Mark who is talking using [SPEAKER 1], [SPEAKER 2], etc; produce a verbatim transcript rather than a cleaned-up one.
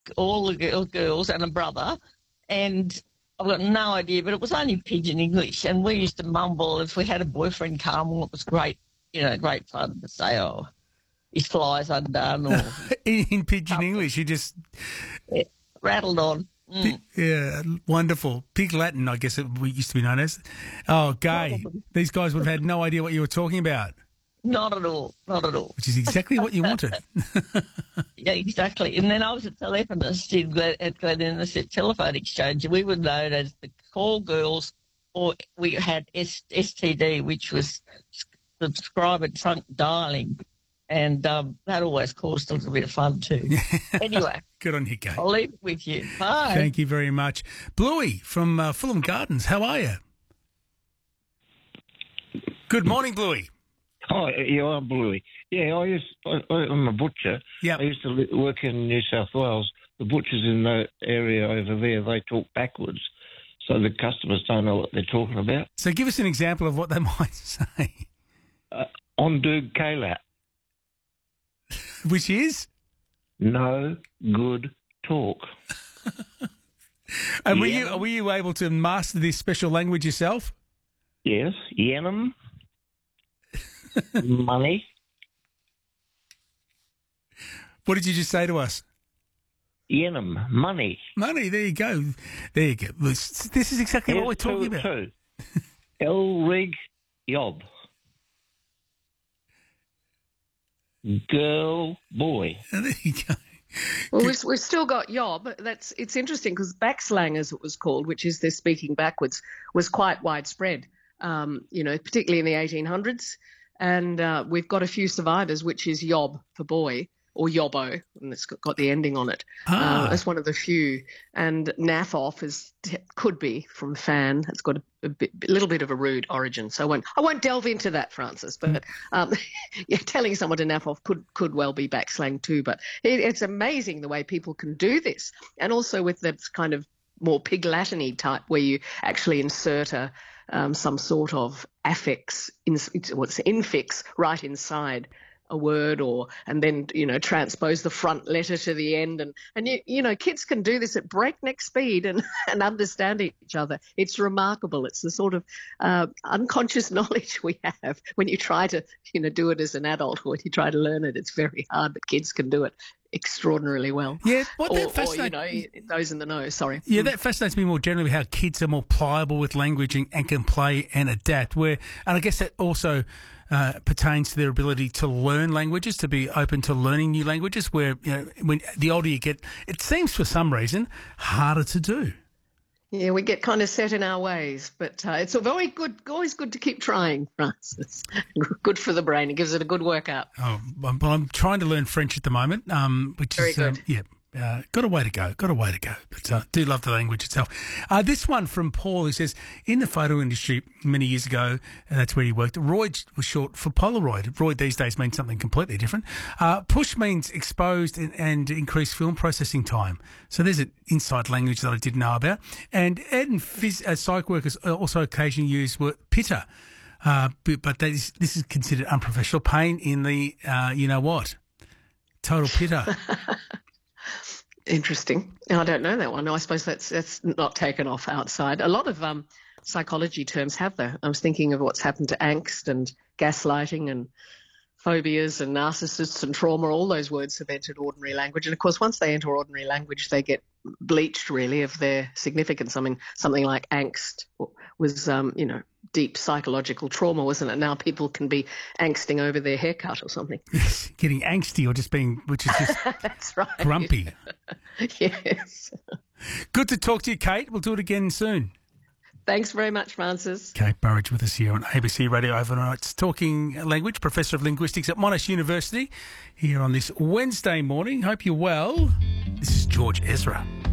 [SPEAKER 1] all the girl, girls and a brother, and I've got no idea, but it was only pidgin English, and we used to mumble if we had a boyfriend come. Well, it was great, you know, great fun to say, oh, his fly's undone, or
[SPEAKER 2] in, in pidgin English, you just
[SPEAKER 1] yeah, rattled on. Mm.
[SPEAKER 2] Yeah, wonderful. Pig Latin, I guess it used to be known as. Oh, gay. These guys would have had no idea what you were talking about.
[SPEAKER 1] Not at all, not at all.
[SPEAKER 2] Which is exactly what you wanted.
[SPEAKER 1] Yeah, exactly. And then I was a telephonist in Glen, at Glen Innes at Telephone Exchange, and we were known as the call girls, or we had S- STD, which was subscriber trunk dialing, and um, that always caused a little bit of fun too. Anyway.
[SPEAKER 2] Good on you, Kate.
[SPEAKER 1] I'll leave it with you. Bye.
[SPEAKER 2] Thank you very much. Bluey from uh, Fulham Gardens, how are you? Good morning, Bluey.
[SPEAKER 3] Oh, yeah, I'm Bluey. Yeah, I used, I, I'm a butcher.
[SPEAKER 2] Yep.
[SPEAKER 3] I used to li- work in New South Wales. The butchers in the area over there, they talk backwards, so the customers don't know what they're talking about.
[SPEAKER 2] So give us an example of what they might say.
[SPEAKER 3] Uh, on Doog Kalat.
[SPEAKER 2] Which is?
[SPEAKER 3] No good talk.
[SPEAKER 2] And were you, were you able to master this special language yourself?
[SPEAKER 3] Yes. Yenum. Money.
[SPEAKER 2] What did you just say to us?
[SPEAKER 3] Yenum. Money.
[SPEAKER 2] Money. There you go. There you go. This is exactly
[SPEAKER 3] Here's
[SPEAKER 2] what we're talking
[SPEAKER 3] two,
[SPEAKER 2] about.
[SPEAKER 3] Two. Elrig Yob. Girl, boy.
[SPEAKER 2] There you go.
[SPEAKER 4] Well, we've, we've still got yob. That's it's interesting because backslang, as it was called, which is this speaking backwards, was quite widespread. Um, you know, particularly in the eighteen hundreds, and uh, we've got a few survivors, which is yob for boy or yobbo, and it's got, got the ending on it.
[SPEAKER 2] Ah.
[SPEAKER 4] Uh, that's one of the few. And naff off is could be from fan. It's got a, a, bit, a little bit of a rude origin, so I won't I won't delve into that, Francis. But um, yeah, telling someone to naff off could could well be backslang too. But it, it's amazing the way people can do this, and also with that kind of more Pig Latin-y type, where you actually insert a um, some sort of affix, in, what's infix, right inside a word, or and then you know transpose the front letter to the end, and and you, you know kids can do this at breakneck speed and and understand each other. It's remarkable. It's the sort of uh, unconscious knowledge we have when you try to you know do it as an adult, or when you try to learn it. It's very hard, but kids can do it extraordinarily well.
[SPEAKER 2] Yeah, what that
[SPEAKER 4] or,
[SPEAKER 2] fascinates
[SPEAKER 4] or, you know, those in the know. Sorry.
[SPEAKER 2] Yeah, that fascinates me more generally, how kids are more pliable with language and, and can play and adapt. Where, and I guess that also uh, pertains to their ability to learn languages, to be open to learning new languages. Where you know, when the older you get, it seems for some reason harder to do.
[SPEAKER 4] Yeah, we get kind of set in our ways, but uh, it's a very good, always good to keep trying, Francis. Good for the brain. It gives it a good workout.
[SPEAKER 2] Oh, well, I'm trying to learn French at the moment, um, which
[SPEAKER 4] Very
[SPEAKER 2] is
[SPEAKER 4] good.
[SPEAKER 2] Um, yeah. Uh, got a way to go, got a way to go, but uh, do love the language itself. Uh, this one from Paul, who says, in the photo industry many years ago, and that's where he worked, Roid was short for Polaroid. Roid these days means something completely different. Uh, push means exposed and, and increased film processing time. So there's an inside language that I didn't know about. And Ed and phys- uh, psych workers also occasionally use word pitter, uh, but, but that is, this is considered unprofessional. Pain in the, uh, you know what, total pitter.
[SPEAKER 4] Interesting. I don't know that one. I suppose that's that's not taken off outside. A lot of um, psychology terms have that. I was thinking of what's happened to angst and gaslighting and phobias and narcissists and trauma. All those words have entered ordinary language. And, of course, once they enter ordinary language, they get bleached, really, of their significance. I mean, something like angst was, um, you know, deep psychological trauma, wasn't it? Now people can be angsting over their haircut or something.
[SPEAKER 2] Getting angsty or just being, which is just
[SPEAKER 4] That's right.
[SPEAKER 2] grumpy.
[SPEAKER 4] Yes.
[SPEAKER 2] Good to talk to you, Kate. We'll do it again soon.
[SPEAKER 4] Thanks very much, Francis.
[SPEAKER 2] Kate Burridge with us here on A B C Radio Overnights, talking language, Professor of Linguistics at Monash University, here on this Wednesday morning. Hope you're well. This is George Ezra.